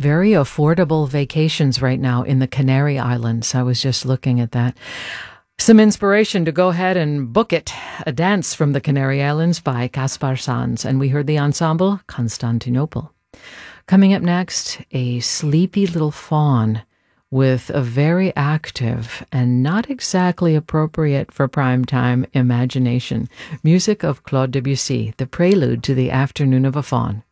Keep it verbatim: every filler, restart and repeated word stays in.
very affordable vacations right now in the Canary Islands. I was just looking at that. Some inspiration to go ahead and book it. A Dance from the Canary Islands by Kaspar Sands. And we heard the ensemble Constantinople. Coming up next, a sleepy little fawn with a very active and not exactly appropriate for primetime imagination. Music of Claude Debussy, the prelude to the Afternoon of a Faun.